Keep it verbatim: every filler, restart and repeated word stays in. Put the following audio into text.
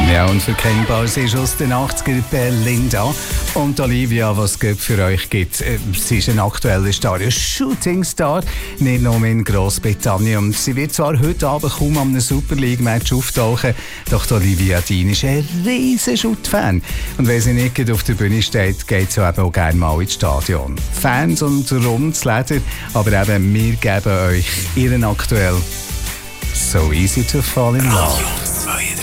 Ja, und verkennbar sie ist aus den achtziger Belinda. Und Olivia, was es für euch gibt. Sie ist ein aktueller Star, ein Shootingstar, nicht nur in Großbritannien. Und sie wird zwar heute Abend kaum an einem Super League-Match auftauchen, doch die Olivia Dean ist ein riesen Shoot-Fan. Und wenn sie nicht auf der Bühne steht, geht sie eben auch gerne mal ins Stadion. Fans und rundes Leder, aber eben, wir geben euch ihren aktuell So Easy to Fall in Love.